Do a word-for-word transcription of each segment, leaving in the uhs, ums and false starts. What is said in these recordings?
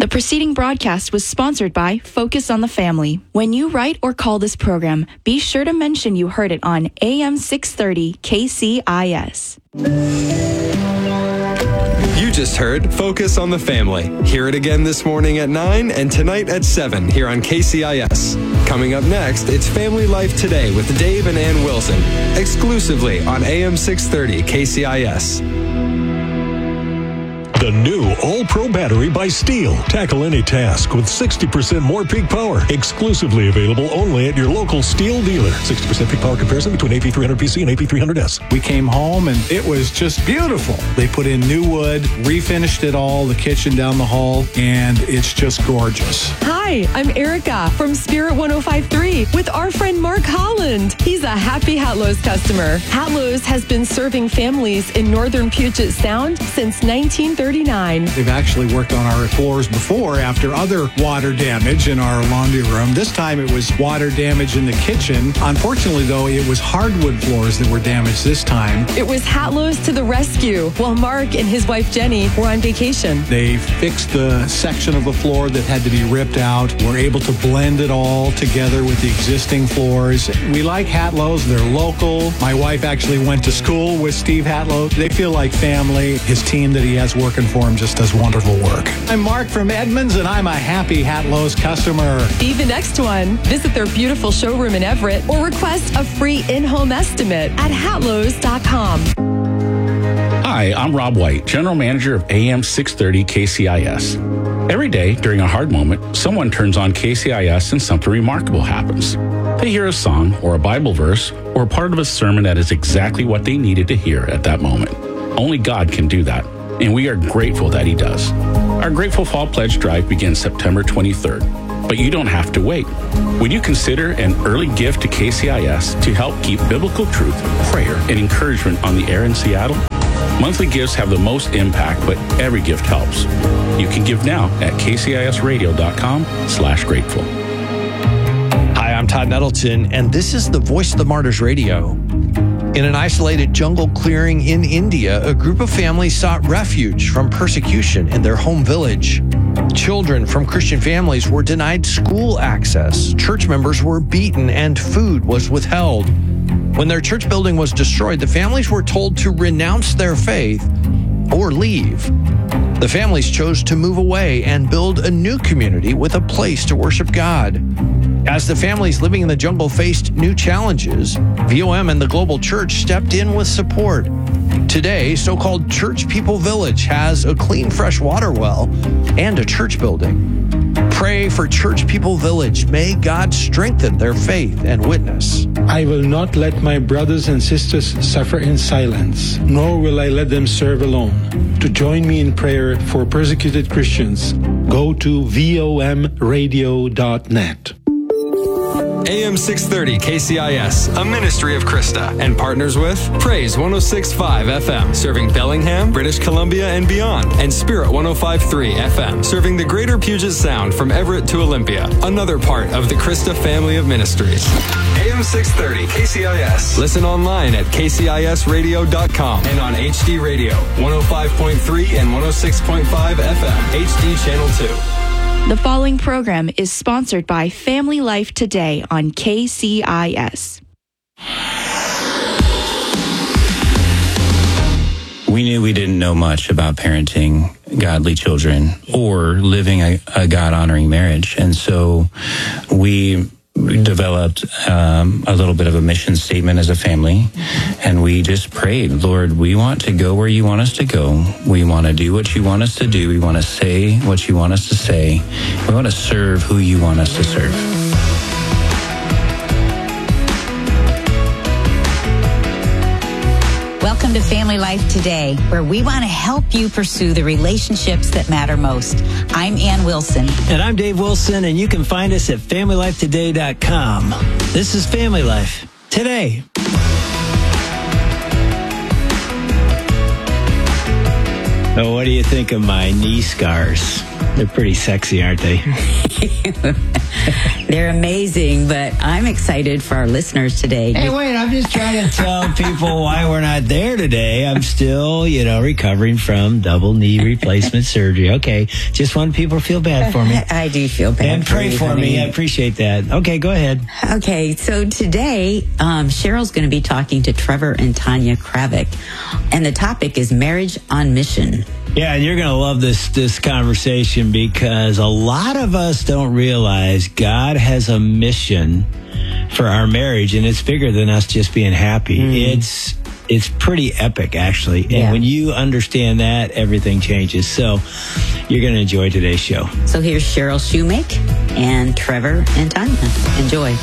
The preceding broadcast was sponsored by Focus on the Family. When you write or call this program, be sure to mention you heard it on A M six thirty K C I S. You just heard Focus on the Family. Hear it again this morning at nine and tonight at seven here on K C I S. Coming up next, it's Family Life Today with Dave and Ann Wilson, exclusively on A M six thirty K C I S. The new All-Pro battery by Steel. Tackle any task with sixty percent more peak power. Exclusively available only at your local Steel dealer. sixty percent peak power comparison between A P three hundred P C and A P three hundred S. We came home and it was just beautiful. They put in new wood, refinished it all, the kitchen down the hall, and it's just gorgeous. Hi, I'm Erica from Spirit one oh five point three with our friend Mark Holland. He's a happy Hatlo's customer. Hatlo's has been serving families in northern Puget Sound since nineteen thirty-nine. They've actually worked on our floors before after other water damage in our laundry room. This time it was water damage in the kitchen. Unfortunately, though, it was hardwood floors that were damaged this time. It was Hatlo's to the rescue while Mark and his wife Jenny were on vacation. They fixed the section of the floor that had to be ripped out. We're able to blend it all together with the existing floors. We like Hatlo's. They're local. My wife actually went to school with Steve Hatlo. They feel like family. His team that he has working for him just does wonderful work. I'm Mark from Edmonds, and I'm a happy Hatlo's customer. Be the next one. Visit their beautiful showroom in Everett or request a free in-home estimate at hatlos dot com. Hi, I'm Rob White, General Manager of A M six thirty K C I S. Every day during a hard moment, someone turns on K C I S and something remarkable happens. They hear a song or a Bible verse or part of a sermon that is exactly what they needed to hear at that moment. Only God can do that, and we are grateful that He does. Our Grateful Fall Pledge Drive begins September twenty-third, but you don't have to wait. Would you consider an early gift to K C I S to help keep biblical truth, prayer, and encouragement on the air in Seattle? Monthly gifts have the most impact, but every gift helps. You can give now at k c i s radio dot com slash grateful. Hi, I'm Todd Nettleton, and this is the Voice of the Martyrs Radio. In an isolated jungle clearing in India, a group of families sought refuge from persecution in their home village. Children from Christian families were denied school access, church members were beaten, and food was withheld. When their church building was destroyed, the families were told to renounce their faith or leave. The families chose to move away and build a new community with a place to worship God. As the families living in the jungle faced new challenges, V O M and the Global Church stepped in with support. Today, so-called Church People Village has a clean, fresh water well and a church building. Pray for Church People Village. May God strengthen their faith and witness. I will not let my brothers and sisters suffer in silence, nor will I let them serve alone. To join me in prayer for persecuted Christians, go to v o m radio dot net. A M six thirty K C I S, a ministry of Krista, and partners with Praise one oh six point five F M, serving Bellingham, British Columbia, and beyond, and Spirit one oh five point three F M, serving the greater Puget Sound from Everett to Olympia, another part of the Krista family of ministries. A M six thirty K C I S. Listen online at k c i s radio dot com and on H D Radio, one oh five point three and one oh six point five F M, H D Channel two. The following program is sponsored by Family Life Today on K C I S. We knew we didn't know much about parenting godly children or living a, a God-honoring marriage. And so we developed um, a little bit of a mission statement as a family, and we just prayed, Lord, we want to go where you want us to go. We want to do what you want us to do. We want to say what you want us to say. We want to serve who you want us to serve. Welcome to Family Life Today, where we want to help you pursue the relationships that matter most. I'm Ann Wilson. And I'm Dave Wilson, and you can find us at family life today dot com. This is Family Life Today. Oh, what do you think of my knee scars? They're pretty sexy, aren't they? They're amazing, but I'm excited for our listeners today. Hey, wait, I'm just trying to tell people why we're not there today. I'm still, you know, recovering from double knee replacement surgery. Okay, just want people to feel bad for me. I do feel bad and for pray you, for honey. me. I appreciate that. Okay, go ahead. Okay, so today, um, Cheryl's going to be talking to Trevor and Tanya Kravick, and the topic is marriage on mission. Yeah, and you're going to love this this conversation because a lot of us don't realize God has a mission for our marriage, and it's bigger than us just being happy. Mm. It's it's pretty epic, actually. And yeah. when you understand that, everything changes. So you're going to enjoy today's show. So here's Cheryl Shoemake and Trevor and Tanya. Enjoy.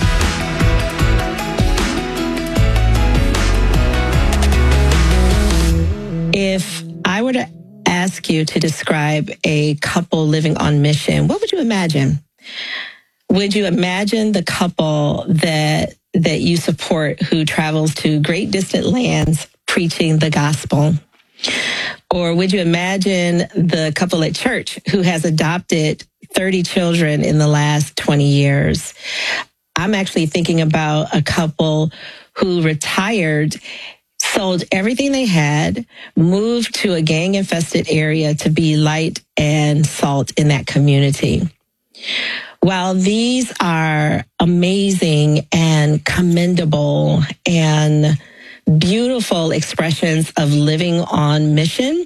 If I were to ask you to describe a couple living on mission, what would you imagine? Would you imagine the couple that that you support who travels to great distant lands preaching the gospel? Or would you imagine the couple at church who has adopted thirty children in the last twenty years? I'm actually thinking about a couple who retired, sold everything they had, moved to a gang-infested area to be light and salt in that community. While these are amazing and commendable and beautiful expressions of living on mission,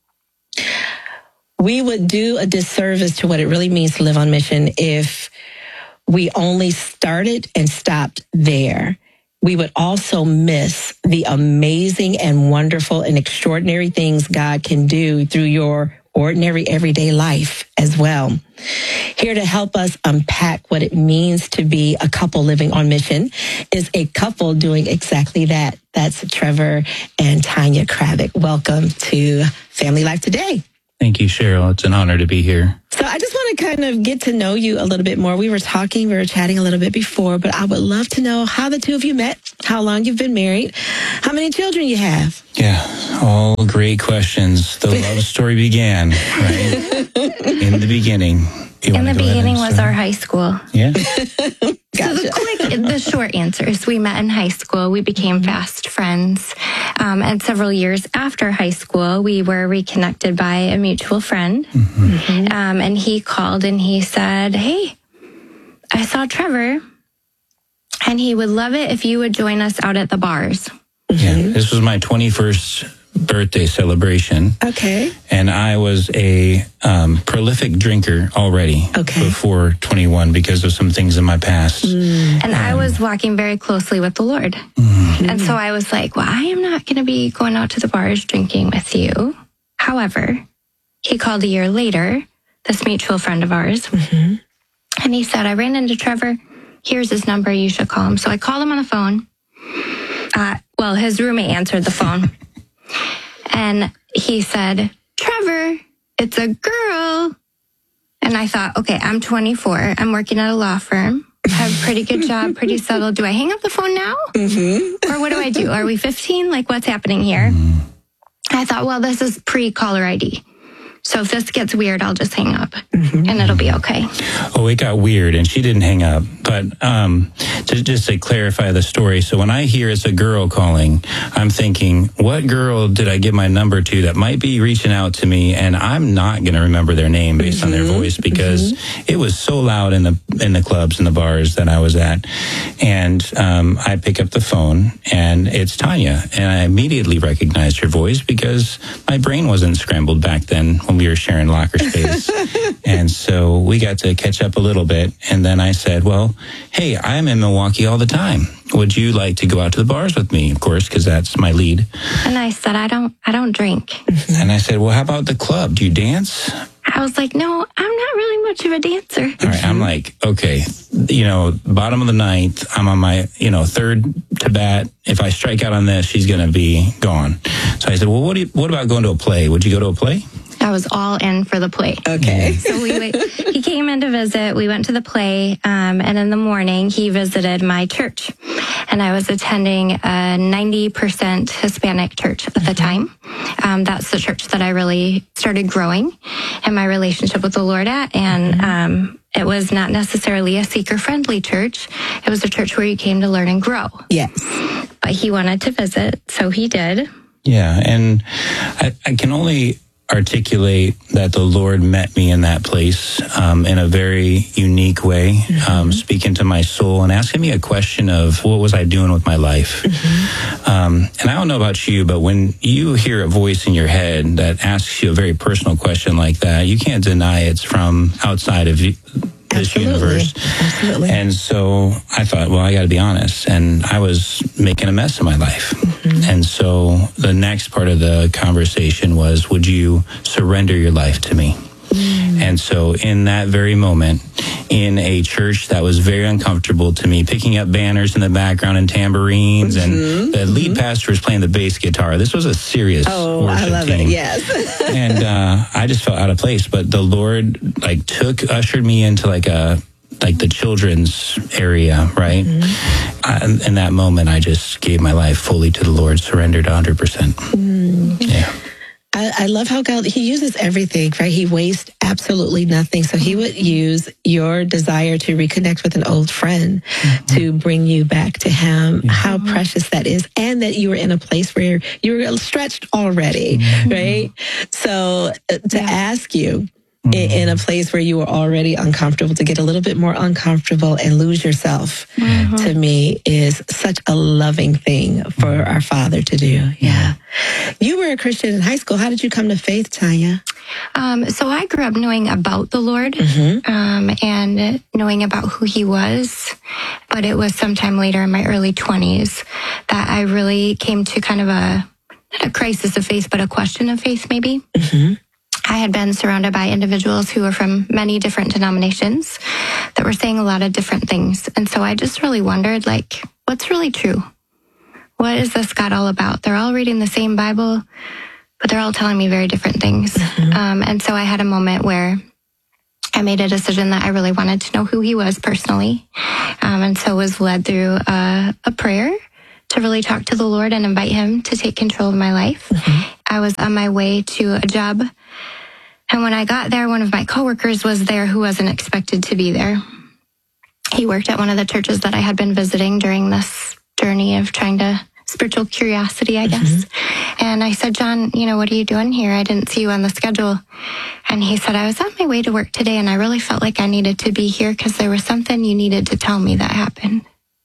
we would do a disservice to what it really means to live on mission if we only started and stopped there. We would also miss the amazing and wonderful and extraordinary things God can do through your ordinary everyday life as well. Here to help us unpack what it means to be a couple living on mission is a couple doing exactly that. That's Trevor and Tanya Kravick. Welcome to Family Life Today. Thank you, Cheryl. It's an honor to be here. So I just want to kind of get to know you a little bit more. We were talking, we were chatting a little bit before, but I would love to know how the two of you met, how long you've been married, how many children you have. Yeah, all great questions. The love story began, right? In the beginning. In the beginning was our high school. Yeah. So the quick, the short answer is we met in high school. We became fast friends. Um, and several years after high school, we were reconnected by a mutual friend. Mm-hmm. Um, and he called and he said, "Hey, I saw Trevor and he would love it if you would join us out at the bars." Yeah, this was my twenty-first birthday celebration. Okay. And I was a um, prolific drinker already okay. before twenty-one because of some things in my past. Mm. And um, I was walking very closely with the Lord. Mm. And so I was like, well, I am not going to be going out to the bars drinking with you. However, he called a year later, this mutual friend of ours, mm-hmm. and he said, I ran into Trevor. Here's his number. You should call him. So I called him on the phone. Uh, well, his roommate answered the phone. And he said, Trevor, it's a girl. And I thought, okay, I'm twenty-four. I'm working at a law firm. I have a pretty good job, pretty settled. Do I hang up the phone now? Mm-hmm. Or what do I do? Are we fifteen? Like, what's happening here? I thought, well, this is pre-caller I D. So if this gets weird, I'll just hang up mm-hmm. and it'll be okay. Oh, it got weird and she didn't hang up. But um, to, just to clarify the story, so when I hear it's a girl calling, I'm thinking, what girl did I give my number to that might be reaching out to me? And I'm not going to remember their name based mm-hmm. on their voice because mm-hmm. it was so loud in the in the clubs and the bars that I was at. And um, I pick up the phone and it's Tanya. And I immediately recognized her voice because my brain wasn't scrambled back then when we were sharing locker space. And so we got to catch up a little bit. And then I said, well, hey, I'm in Milwaukee all the time. Would you like to go out to the bars with me? Of course, because that's my lead. And I said, I don't, I don't drink. And I said, well, how about the club? Do you dance? I was like, no, I'm not really much of a dancer. All right. I'm like, okay, you know, bottom of the ninth, I'm on my, you know, third to bat. If I strike out on this, she's going to be gone. So I said, well, what do you, what about going to a play? Would you go to a play? I was all in for the play. Okay. So we went, he came in to visit. We went to the play, um, and in the morning he visited my church, and I was attending a ninety percent Hispanic church at the time. Um, that's the church that I really started growing in my relationship with the Lord at, and um, it was not necessarily a seeker-friendly church. It was a church where you came to learn and grow. Yes. But he wanted to visit, so he did. Yeah, and I, I can only articulate that the Lord met me in that place um, in a very unique way, mm-hmm. um, speaking to my soul and asking me a question of what was I doing with my life. Mm-hmm. Um, and I don't know about you, but when you hear a voice in your head that asks you a very personal question like that, you can't deny it's from outside of you. This Absolutely. universe. Absolutely. And so I thought, well, I got to be honest. And I was making a mess of my life. Mm-hmm. And so the next part of the conversation was, would you surrender your life to me? Mm. And so in that very moment, in a church that was very uncomfortable to me, picking up banners in the background and tambourines, mm-hmm. and the lead mm-hmm. pastor was playing the bass guitar. This was a serious oh, worship I love team. it. Yes. And uh, I just felt out of place. But the Lord like took, ushered me into like a, like the children's area, right? Mm-hmm. I, in that moment, I just gave my life fully to the Lord, surrendered one hundred percent. Mm. Yeah. I, I love how God, he uses everything, right? He wastes absolutely nothing. So he would use your desire to reconnect with an old friend mm-hmm. to bring you back to him. Yeah. How precious that is. And that you were in a place where you were stretched already, mm-hmm. right? So uh, to yeah. ask you, Mm-hmm. in a place where you were already uncomfortable, to get a little bit more uncomfortable and lose yourself, mm-hmm. to me is such a loving thing for our Father to do. Yeah. You were a Christian in high school. How did you come to faith, Tanya? Um, so I grew up knowing about the Lord, mm-hmm. um, and knowing about who he was. But it was sometime later in my early twenties that I really came to kind of a, not a crisis of faith, but a question of faith maybe. Mm-hmm. I had been surrounded by individuals who were from many different denominations that were saying a lot of different things. And so I just really wondered, like, what's really true? What is this God all about? They're all reading the same Bible, but they're all telling me very different things. Mm-hmm. Um, and so I had a moment where I made a decision that I really wanted to know who he was personally. Um, and so was led through a, a prayer to really talk to the Lord and invite him to take control of my life. Mm-hmm. I was on my way to a job. And when I got there, one of my coworkers was there who wasn't expected to be there. He worked at one of the churches that I had been visiting during this journey of trying to, spiritual curiosity, I guess. Mm-hmm. And I said, John, you know, what are you doing here? I didn't see you on the schedule. And he said, I was on my way to work today and I really felt like I needed to be here because there was something you needed to tell me that happened.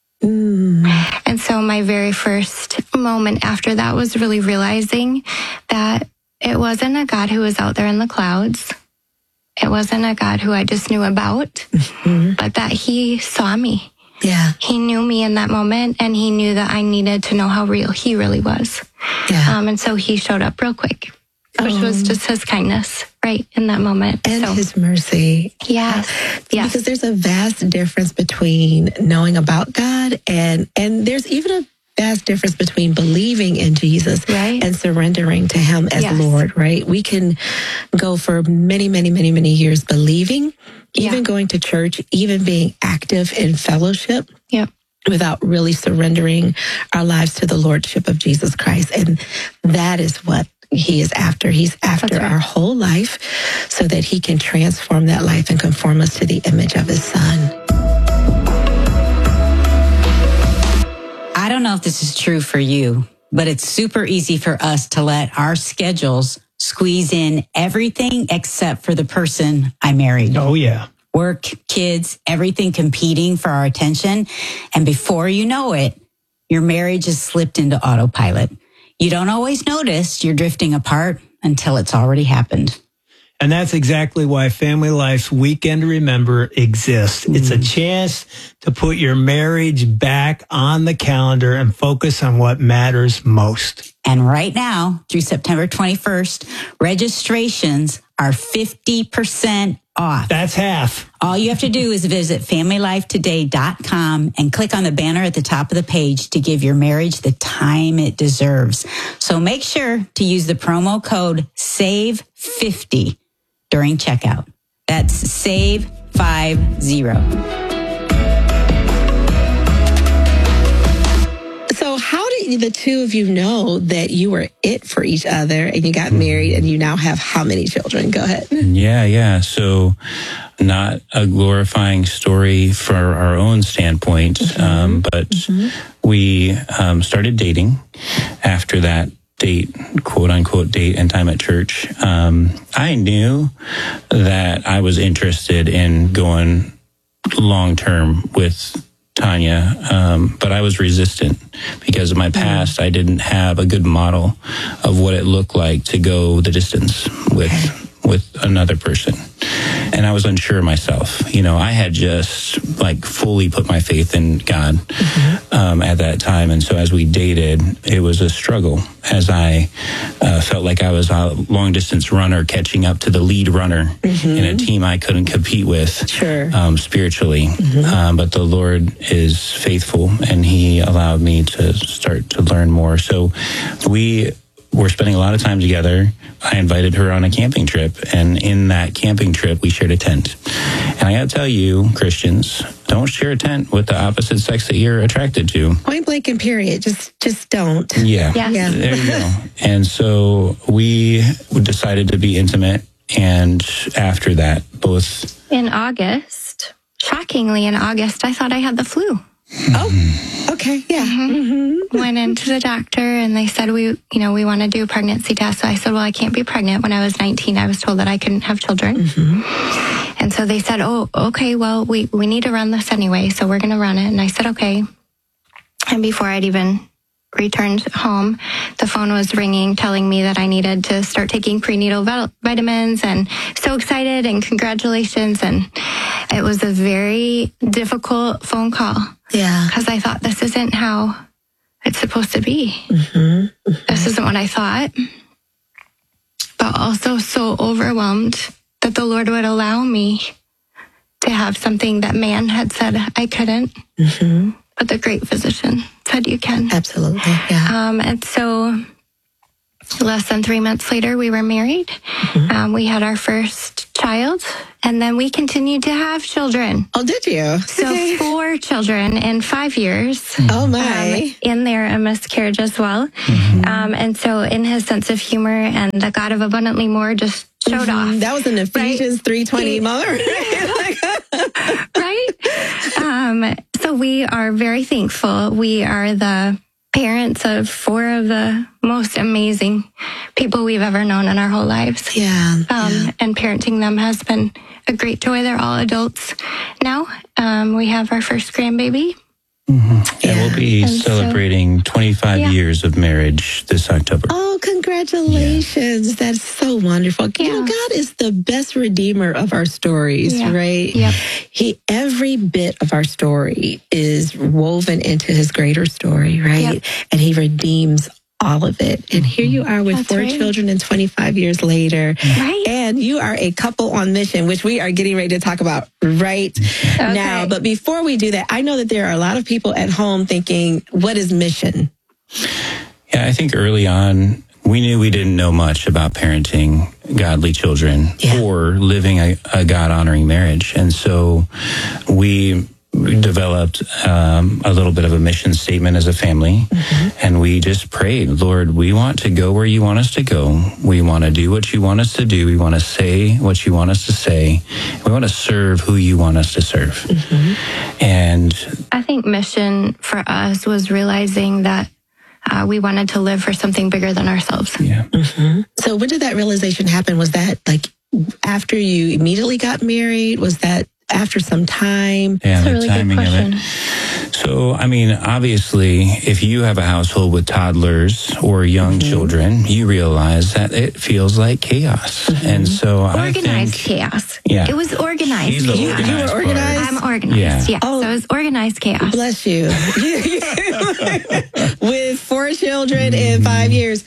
Mm. And so my very first moment after that was really realizing that it wasn't a God who was out there in the clouds. It wasn't a God who I just knew about, mm-hmm. but that he saw me. Yeah. He knew me in that moment, and he knew that I needed to know how real he really was. Yeah. Um, and so he showed up real quick, which oh. was just his kindness, right, in that moment. And so, his mercy. Yes. yes. Because there's a vast difference between knowing about God and, and there's even a vast difference between believing in Jesus, right, and surrendering to him as yes. Lord, right? We can go for many, many, many, many years believing, even yeah. going to church, even being active in fellowship. Yep. Without really surrendering our lives to the Lordship of Jesus Christ. And that is what he is after. He's after right. our whole life so that he can transform that life and conform us to the image of his Son. I don't know if this is true for you, but it's super easy for us to let our schedules squeeze in everything except for the person I married. Oh, yeah. Work, kids, everything competing for our attention. And before you know it, your marriage has slipped into autopilot. You don't always notice you're drifting apart until it's already happened. And that's exactly why Family Life's Weekend to Remember exists. Mm. It's a chance to put your marriage back on the calendar and focus on what matters most. And right now, through September twenty-first, registrations are fifty percent off. That's half. All you have to do is visit family life today dot com and click on the banner at the top of the page to give your marriage the time it deserves. So make sure to use the promo code save fifty during checkout. That's save fifty. So how did the two of you know that you were it for each other and you got married and you now have how many children? Go ahead. Yeah, yeah. So not a glorifying story for our own standpoint, mm-hmm. um, but mm-hmm. we um, started dating after that date, quote unquote date and time at church. Um, I knew that I was interested in going long term with Tanya, um, but I was resistant because of my past. I didn't have a good model of what it looked like to go the distance with with another person. And I was unsure of myself. You know, I had just like fully put my faith in God mm-hmm. um, at that time. And so as we dated, it was a struggle as I uh, felt like I was a long distance runner catching up to the lead runner mm-hmm. in a team I couldn't compete with sure. um, spiritually. Mm-hmm. Um, but the Lord is faithful and he allowed me to start to learn more. So we were spending a lot of time together. I invited her on a camping trip, and in that camping trip, we shared a tent. And I got to tell you, Christians, don't share a tent with the opposite sex that you're attracted to. Point blank and period. Just, just don't. Yeah. Yeah. yeah. There you go. And so we decided to be intimate, and after that, both in August, shockingly, in August, I thought I had the flu. Oh, okay, yeah. Mm-hmm. Went into the doctor and they said, we, you know, we want to do a pregnancy test. So I said, well, I can't be pregnant. When I was nineteen, I was told that I couldn't have children. Mm-hmm. And so they said, oh, okay, well, we, we need to run this anyway. So we're going to run it. And I said, okay. And before I'd even returned home, the phone was ringing, telling me that I needed to start taking prenatal vitamins, and so excited and congratulations. And it was a very difficult phone call. Yeah. Because I thought, this isn't how it's supposed to be. Mm-hmm. Mm-hmm. This isn't what I thought. But also so overwhelmed that the Lord would allow me to have something that man had said I couldn't. Mm-hmm. But the great physician said you can. Absolutely, yeah. Um, and so less than three months later, we were married. Mm-hmm. Um, we had our first child, and then we continued to have children. Oh, did you? So four children in five years. Oh, my. Um, in there, a miscarriage as well. Mm-hmm. Um, and so in his sense of humor and the God of abundantly more just showed mm-hmm. off. That was an Ephesians right? three twenty moment. Right? Um, so we are very thankful. We are the parents of four of the most amazing people we've ever known in our whole lives. Yeah. Um, yeah. And parenting them has been a great joy. They're all adults now. Um, we have our first grandbaby. Mm-hmm. Yeah, we'll be and celebrating so, twenty-five yeah. years of marriage this October. Oh, congratulations. Yeah. That's so wonderful. Yeah. You know, God is the best redeemer of our stories, yeah. right? Yep. He, every bit of our story is woven into his greater story, right? Yep. And he redeems all of it. And here you are with That's four right. children and twenty-five years later. Right. And you are a couple on mission, which we are getting ready to talk about right okay. now. But before we do that, I know that there are a lot of people at home thinking, what is mission? Yeah, I think early on, we knew we didn't know much about parenting godly children yeah. or living a, a God-honoring marriage. And so we developed um, a little bit of a mission statement as a family, mm-hmm. and we just prayed, Lord, we want to go where you want us to go. We want to do what you want us to do. We want to say what you want us to say. We want to serve who you want us to serve. Mm-hmm. And I think mission for us was realizing that uh, we wanted to live for something bigger than ourselves. Yeah. Mm-hmm. So when did that realization happen? Was that like after you immediately got married? Was that after some time? Yeah, That's the a really timing good question. of it. So, I mean, obviously, if you have a household with toddlers or young mm-hmm. children, you realize that it feels like chaos. Mm-hmm. And so organized I think... chaos. Yeah. It was organized She's chaos. You, you were organized? I'm organized, yeah. yeah. Oh, so it was organized chaos. Bless you. With four children in five years.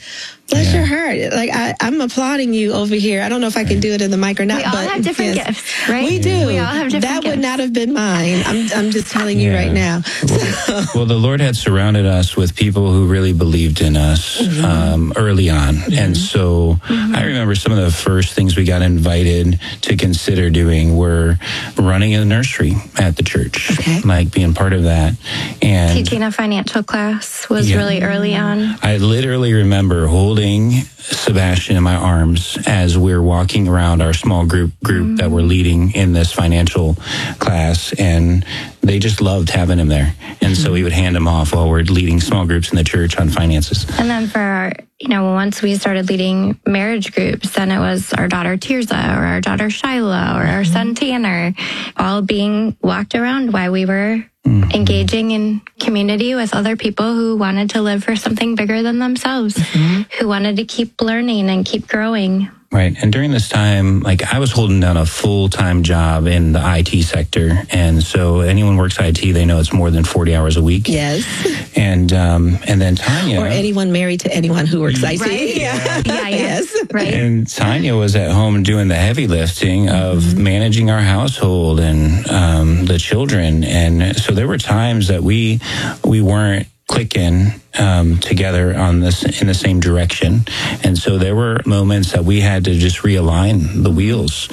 Bless yeah. your heart. Like, I, I'm applauding you over here. I don't know if I can do it in the mic or not. We all but have different yes, gifts, right? We do. We all have different That gifts. would not have been mine. I'm, I'm just telling you yeah. right now. Well, well, the Lord had surrounded us with people who really believed in us mm-hmm. um, early on. Mm-hmm. And so mm-hmm. I remember some of the first things we got invited to consider doing were running a nursery at the church, okay. like being part of that. And teaching a financial class was yeah. really early on. I literally remember holding Sebastian in my arms as we're walking around our small group group mm-hmm. that we're leading in this financial class, and they just loved having him there. And mm-hmm. so we would hand him off while we're leading small groups in the church on finances. And then for our, you know, once we started leading marriage groups, then it was our daughter Tirza or our daughter Shyla or our son Tanner, all being walked around while we were mm-hmm. engaging in community with other people who wanted to live for something bigger than themselves, mm-hmm. who wanted to keep learning and keep growing. Right. And during this time, like I was holding down a full-time job in the I T sector. And so anyone works I T, they know it's more than forty hours a week. Yes. And um, and then Tanya. Or anyone married to anyone who works I T. Right. Yeah. yeah, yes. Right. And Tanya was at home doing the heavy lifting of mm-hmm. managing our household and um, the children. And so there were times that we we weren't clicking um, together on this in the same direction. And so there were moments that we had to just realign the wheels.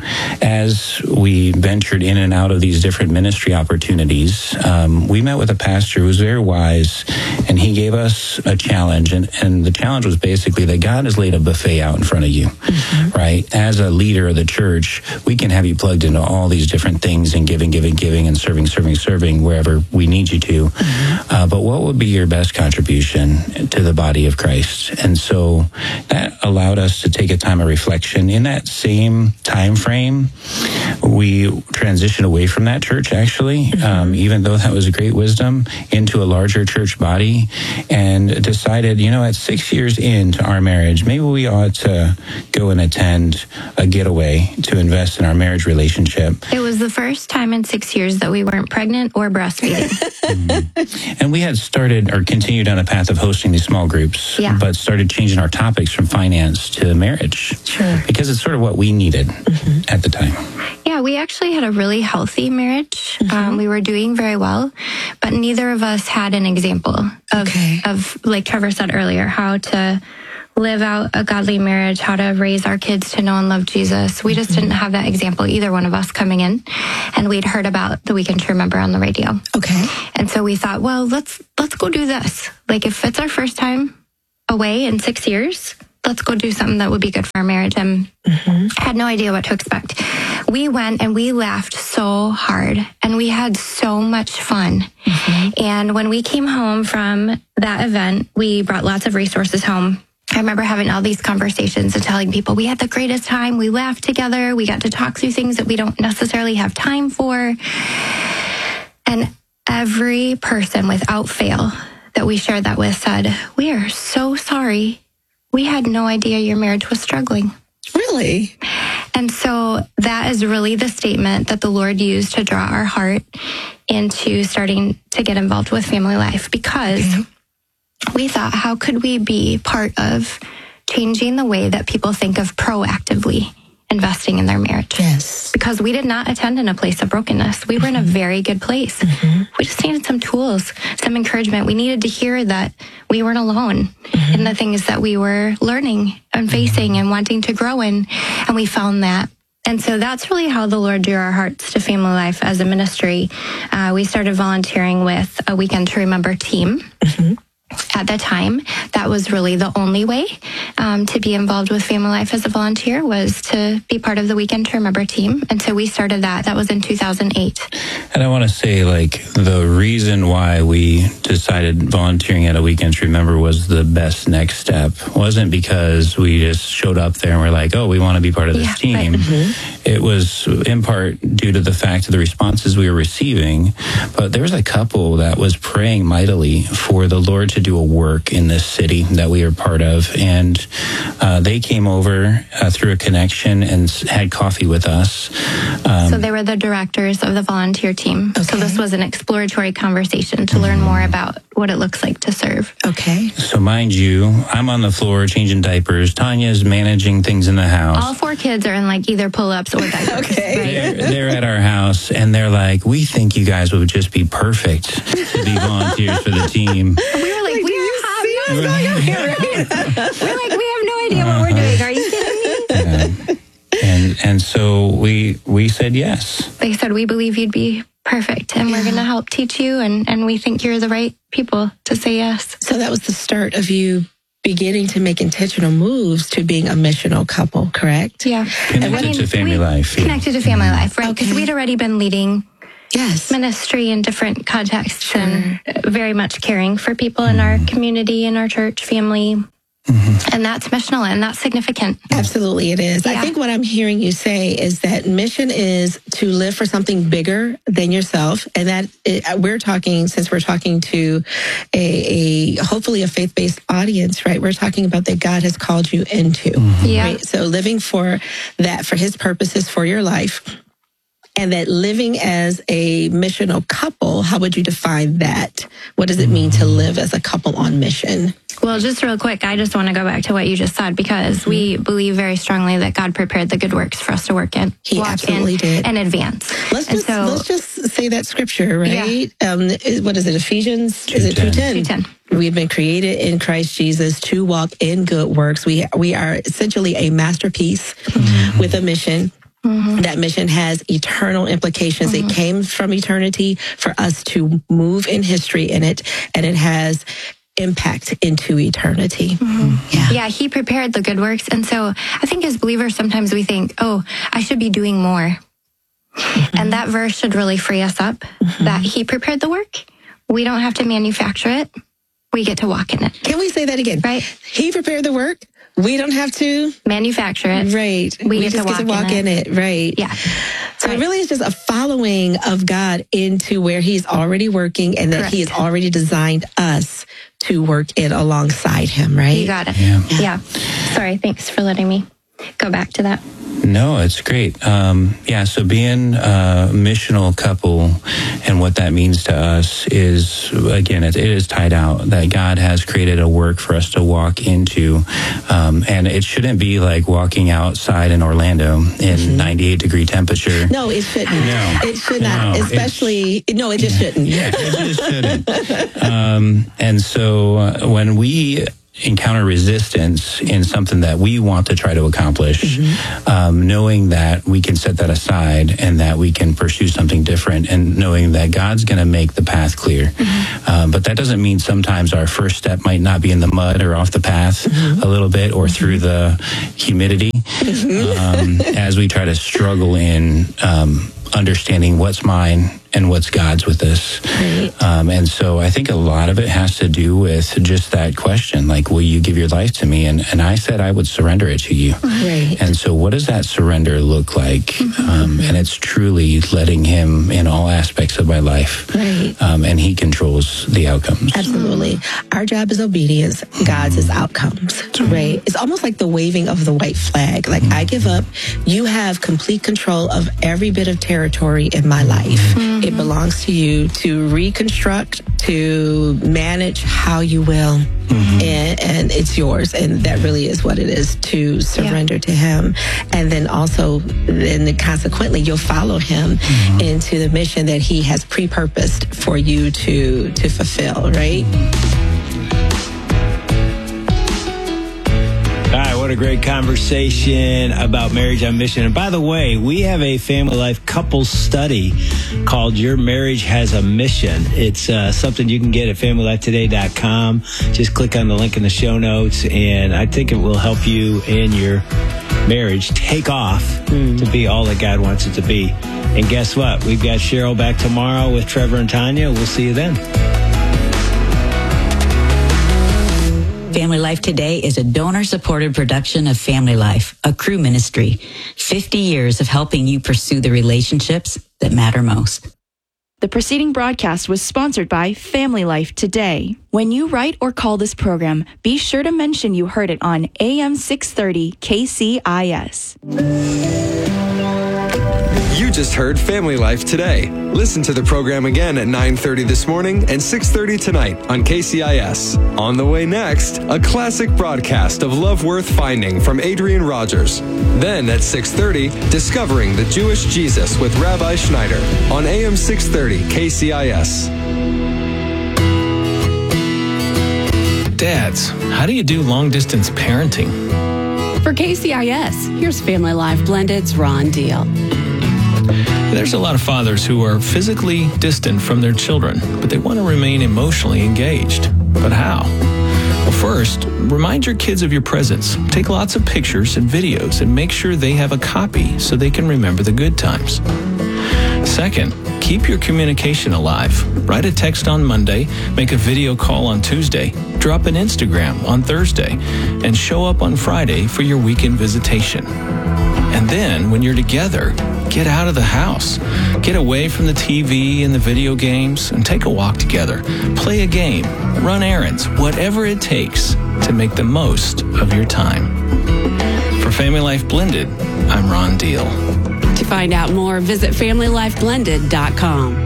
As we ventured in and out of these different ministry opportunities, um, we met with a pastor who was very wise, and he gave us a challenge. And, and the challenge was basically that God has laid a buffet out in front of you, mm-hmm. right? As a leader of the church, we can have you plugged into all these different things and giving, giving, giving, and serving, serving, serving wherever we need you to. Mm-hmm. Uh, but what would be your best contribution to the body of Christ? And so that allowed us to take a time of reflection. In that same time frame, we transitioned away from that church, actually, mm-hmm. um, even though that was a great wisdom, into a larger church body, and decided, you know, at six years into our marriage, maybe we ought to go and attend a getaway to invest in our marriage relationship. It was the first time in six years that we weren't pregnant or breastfeeding. mm-hmm. And we had started or continued on a path of hosting these small groups, yeah. but started changing our topics from finance to marriage. Sure. Because it's sort of what we needed mm-hmm. at the time. Yeah, we actually had a really healthy marriage. Mm-hmm. Um, we were doing very well, but neither of us had an example of, okay. of, like Trevor said earlier, how to live out a godly marriage, how to raise our kids to know and love Jesus. We just didn't have that example, either one of us coming in. And we'd heard about the Weekend to Remember on the radio. Okay. And so we thought, well, let's let's go do this. Like, if it's our first time away in six years, let's go do something that would be good for our marriage. And mm-hmm. had no idea what to expect. We went and we laughed so hard and we had so much fun. Mm-hmm. And when we came home from that event, we brought lots of resources home. I remember having all these conversations and telling people we had the greatest time. We laughed together. We got to talk through things that we don't necessarily have time for. And every person without fail that we shared that with said, we are so sorry. We had no idea your marriage was struggling. Really? And so that is really the statement that the Lord used to draw our heart into starting to get involved with family life, because okay. we thought, how could we be part of changing the way that people think of proactively investing in their marriage? Yes. Because we did not attend in a place of brokenness. We were mm-hmm. in a very good place. Mm-hmm. We just needed some tools, some encouragement. We needed to hear that we weren't alone mm-hmm. in the things that we were learning and facing mm-hmm. and wanting to grow in. And we found that. And so that's really how the Lord drew our hearts to family life as a ministry. Uh, we started volunteering with a Weekend to Remember team. Mm-hmm. At the time, that was really the only way um, to be involved with family life as a volunteer, was to be part of the Weekend to Remember team. And so we started that. That was in two thousand eight. And I want to say, like, the reason why we decided volunteering at a Weekend to Remember was the best next step wasn't because we just showed up there and we're like, oh, we want to be part of this yeah, team. Right. Mm-hmm. It was in part due to the fact of the responses we were receiving. But there was a couple that was praying mightily for the Lord to do a work in this city that we are part of. And uh, they came over uh, through a connection and had coffee with us Um, so they were the directors of the volunteer team. Okay. So this was an exploratory conversation to learn more about what it looks like to serve. Okay. So mind you, I'm on the floor changing diapers. Tanya's managing things in the house. All four kids are in like either pull-ups or diapers. Okay. Right? They're, they're at our house, and they're like, we think you guys would just be perfect to be volunteers for the team. And we were like, Like, we do you are see what's going on here, right? We're like, we have no idea what we're doing. Are you kidding me? Yeah. And and so we we said yes. They said, we believe you'd be perfect, and yeah. we're going to help teach you, and, and we think you're the right people to say yes. So that was the start of you beginning to make intentional moves to being a missional couple, correct? Yeah. Connected I mean, to family life. Connected yeah. to family life, right? Because okay. we'd already been leading yes. ministry in different contexts sure. and very much caring for people in our community, in our church, family. Mm-hmm. And that's missional, and that's significant. Absolutely, it is. Yeah. I think what I'm hearing you say is that mission is to live for something bigger than yourself, and that it, we're talking, since we're talking to a, a hopefully a faith-based audience, right? We're talking about that God has called you into. Mm-hmm. Yeah. Right? So living for that, for His purposes for your life. And that living as a missional couple, how would you define that? What does it mean to live as a couple on mission? Well, just real quick, I just want to go back to what you just said, because mm-hmm. we believe very strongly that God prepared the good works for us to work in. He walk absolutely in, did. And advance. Let's just, so, let's just say that scripture, right? Yeah. Um, what is it, Ephesians? Is it two ten? two ten. We've been created in Christ Jesus to walk in good works. We, we are essentially a masterpiece mm-hmm. with a mission. Mm-hmm. That mission has eternal implications. Mm-hmm. It came from eternity for us to move in history in it, and it has impact into eternity. Mm-hmm. Yeah. Yeah, He prepared the good works. And so I think as believers, sometimes we think, oh, I should be doing more. Mm-hmm. And that verse should really free us up, mm-hmm. that He prepared the work. We don't have to manufacture it. We get to walk in it. Can we say that again? Right. He prepared the work. We don't have to manufacture it. Right. We, we get just to walk, get to walk in, it. in it. Right. Yeah. So right. it really is just a following of God into where He's already working, and that Correct. He has already designed us to work in alongside Him, right? You got it. Yeah. yeah. yeah. Sorry. Thanks for letting me go back to that. No, it's great. Um, yeah, so being a missional couple and what that means to us is, again, it, it is tied out that God has created a work for us to walk into. Um, and it shouldn't be like walking outside in Orlando in mm-hmm. ninety-eight degree temperature. No, it shouldn't. No. It should not. No, Especially, no, it just shouldn't. Yeah, it just shouldn't. um, and so uh, when we encounter resistance in something that we want to try to accomplish, mm-hmm. um, knowing that we can set that aside and that we can pursue something different, and knowing that God's going to make the path clear. Mm-hmm. Um, but that doesn't mean sometimes our first step might not be in the mud or off the path mm-hmm. a little bit, or through the humidity mm-hmm. um, as we try to struggle in um, understanding what's mine and what's God's with this. Right. Um, and so I think a lot of it has to do with just that question, like, will you give your life to me? And and I said I would surrender it to you. Right. And so what does that surrender look like? Mm-hmm. Um, and it's truly letting Him in all aspects of my life. Right. Um, and He controls the outcomes. Absolutely. Our job is obedience. God's is outcomes. Right. It's almost like the waving of the white flag. Like, mm-hmm. I give up. You have complete control of every bit of territory in my life. Mm-hmm. It belongs to you to reconstruct, to manage how you will. Mm-hmm. And, and it's yours. And that really is what it is, to surrender yeah. to Him. And then also, and consequently, you'll follow Him mm-hmm. into the mission that He has pre-purposed for you to, to fulfill, right? All right, what a great conversation about marriage on mission. And by the way, we have a family life couples study called Your Marriage Has a Mission. It's uh, something you can get at family life today dot com. Just click on the link in the show notes, and I think it will help you in your marriage take off mm. to be all that God wants it to be. And guess what? We've got Cheryl back tomorrow with Trevor and Tanya. We'll see you then. Family Life Today is a donor-supported production of Family Life, a crew ministry. fifty years of helping you pursue the relationships that matter most. The preceding broadcast was sponsored by Family Life Today. When you write or call this program, be sure to mention you heard it on A M six thirty K C I S. You just heard Family Life Today. Listen to the program again at nine thirty this morning and six thirty tonight on K C I S. On the way next, a classic broadcast of Love Worth Finding from Adrian Rogers. Then at six thirty, Discovering the Jewish Jesus with Rabbi Schneider on A M six thirty K C I S. Dads, how do you do long-distance parenting? For K C I S, here's Family Life Blended's Ron Deal. There's a lot of fathers who are physically distant from their children, but they want to remain emotionally engaged. But how? Well, first, remind your kids of your presence. Take lots of pictures and videos and make sure they have a copy so they can remember the good times. Second, keep your communication alive. Write a text on Monday, make a video call on Tuesday, drop an Instagram on Thursday, and show up on Friday for your weekend visitation. And then, when you're together, get out of the house. Get away from the T V and the video games and take a walk together. Play a game, run errands, whatever it takes to make the most of your time. For Family Life Blended, I'm Ron Deal. To find out more, visit family life blended dot com.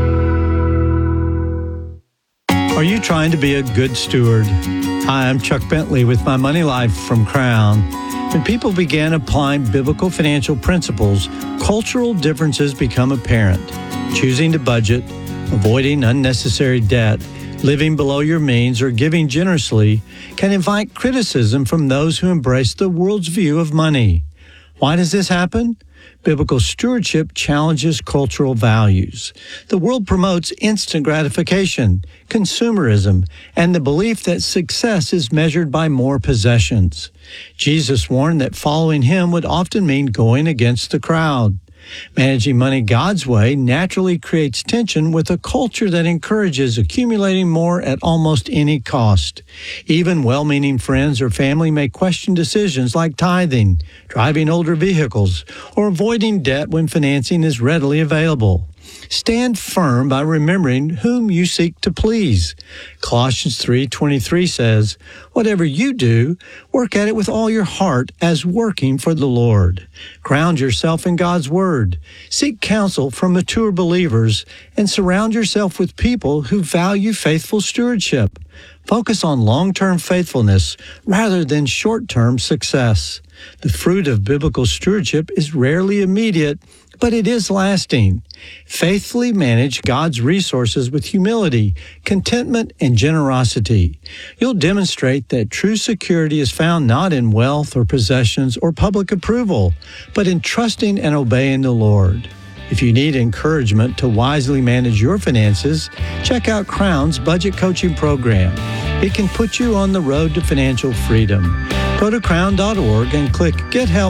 Are you trying to be a good steward? Hi, I'm Chuck Bentley with My Money Life from Crown. When people began applying biblical financial principles, cultural differences become apparent. Choosing to budget, avoiding unnecessary debt, living below your means, or giving generously can invite criticism from those who embrace the world's view of money. Why does this happen? Biblical stewardship challenges cultural values. The world promotes instant gratification, consumerism, and the belief that success is measured by more possessions. Jesus warned that following him would often mean going against the crowd. Managing money God's way naturally creates tension with a culture that encourages accumulating more at almost any cost. Even well-meaning friends or family may question decisions like tithing, driving older vehicles, or avoiding debt when financing is readily available. Stand firm by remembering whom you seek to please. Colossians three twenty-three says, "Whatever you do, work at it with all your heart as working for the Lord." Ground yourself in God's Word. Seek counsel from mature believers and surround yourself with people who value faithful stewardship. Focus on long-term faithfulness rather than short-term success. The fruit of biblical stewardship is rarely immediate, but it is lasting. Faithfully manage God's resources with humility, contentment, and generosity. You'll demonstrate that true security is found not in wealth or possessions or public approval, but in trusting and obeying the Lord. If you need encouragement to wisely manage your finances, check out Crown's Budget Coaching Program. It can put you on the road to financial freedom. Go to crown dot org and click Get Help